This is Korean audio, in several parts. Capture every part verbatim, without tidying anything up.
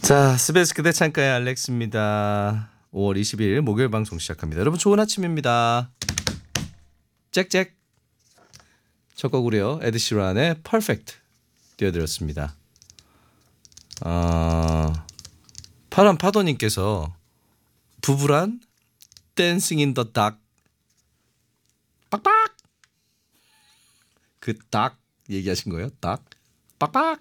자, 스베스 그대 창가의 알렉스입니다. 오월 이십일 목요일 방송 시작합니다. 여러분 좋은 아침입니다. 짹짹. 첫 곡으로요. 에드 시란의 Perfect 띄워드렸습니다. 어, 파란 파도님께서 부부란 댄싱 인 더 닥 빡빡 그 닥 얘기하신 거예요? 닥 빡빡.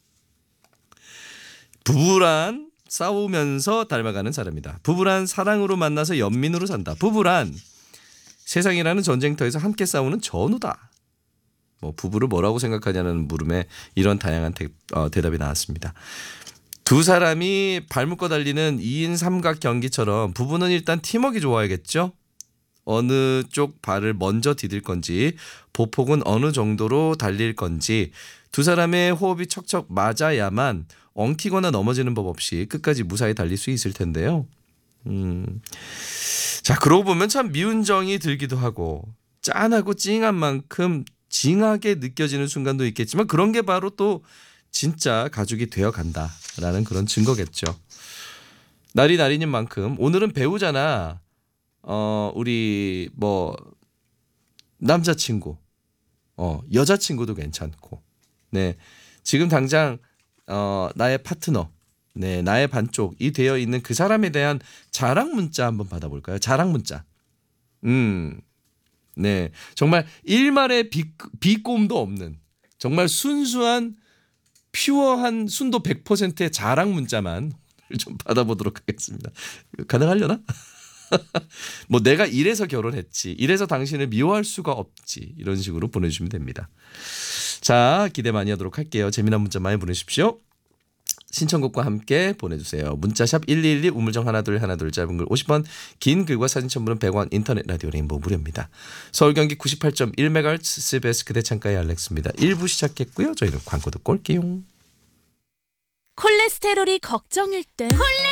부부란 싸우면서 닮아가는 사람이다. 부부란 사랑으로 만나서 연민으로 산다. 부부란 세상이라는 전쟁터에서 함께 싸우는 전우다. 뭐 부부를 뭐라고 생각하냐는 물음에 이런 다양한 대, 어, 대답이 나왔습니다. 두 사람이 발 묶어 달리는 이인 삼각 경기처럼 부부는 일단 팀워크 좋아야겠죠. 어느 쪽 발을 먼저 디딜 건지, 보폭은 어느 정도로 달릴 건지, 두 사람의 호흡이 척척 맞아야만 엉키거나 넘어지는 법 없이 끝까지 무사히 달릴 수 있을 텐데요. 음. 자, 그러고 보면 참 미운 정이 들기도 하고 짠하고 찡한 만큼 징하게 느껴지는 순간도 있겠지만 그런 게 바로 또 진짜 가족이 되어 간다라는 그런 증거겠죠. 날이 날이인 만큼 오늘은 배우잖아. 어, 우리 뭐 남자친구, 어, 여자친구도 괜찮고, 네, 지금 당장 어, 나의 파트너, 네, 나의 반쪽이 되어 있는 그 사람에 대한 자랑 문자 한번 받아볼까요? 자랑 문자. 음, 네, 정말 일말의 비, 비꼼도 없는 정말 순수한 퓨어한 순도 백 퍼센트의 자랑 문자만 좀 받아보도록 하겠습니다. 가능하려나? 뭐 내가 이래서 결혼했지, 이래서 당신을 미워할 수가 없지, 이런 식으로 보내주시면 됩니다. 자, 기대 많이 하도록 할게요. 재미난 문자 많이 보내십시오. 신청곡과 함께 보내주세요. 문자샵 일이일이 우물정 하나 둘 하나 둘 짧은 글 오십 원, 긴 글과 사진 첨부는 백 원, 인터넷 라디오 레인보우 무료입니다. 서울 경기 구십팔 점 일 메가헤르츠 씨비에스 그대 창가의 알렉스입니다. 일 부 시작했고요. 저희는 광고 듣고 올게요. 콜레스테롤이 걱정일 때 콜레